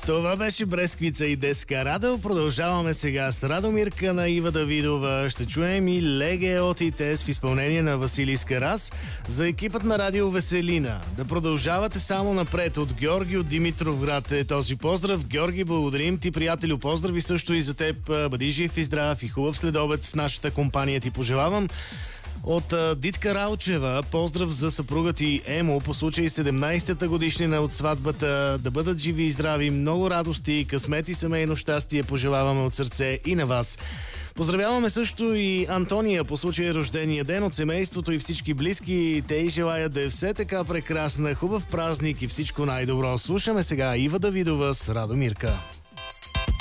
Това беше Бресквица и Дескарадо. Продължаваме сега с Радомирка на Ива Давидова. Ще чуем и Леге от ИТЕС в изпълнение на Василий Скарас. За екипът на Радио Веселина. Да продължавате само напред. От Георги от Димитровград е този поздрав. Георги, благодарим ти, приятелю. Поздрави също и за теб. Бъди жив и здрав и хубав следобед в нашата компания ти пожелавам. От Дитка Ралчева, поздрав за съпругът и Емо по случай 17-та годишнина от сватбата. Да бъдат живи и здрави, много радости, късмет и семейно щастие пожелаваме от сърце и на вас. Поздравяваме също и Антония по случай рождения ден от семейството и всички близки. Те й желаят да е все така прекрасна, хубав празник и всичко най-добро. Слушаме сега Ива Давидова с Радомирка.